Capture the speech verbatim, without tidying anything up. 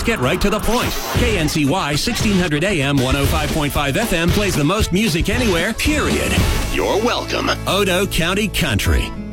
get right to the point. K N C Y sixteen hundred A M, one oh five point five F M plays the most music anywhere, period. You're welcome. Odo County Country.